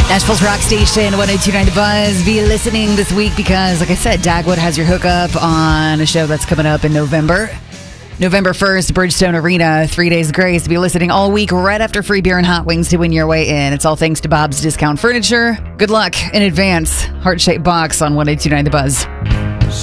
Nashville's rock station, 102.9 The Buzz. Be listening this week because, like I said, Dagwood has your hookup on a show that's coming up in November. November 1st, Bridgestone Arena, 3 days grace. Be listening all week right after free beer and hot wings to win your way in. It's all thanks to Bob's Discount Furniture. Good luck in advance. Heart-shaped box on 102.9 The Buzz.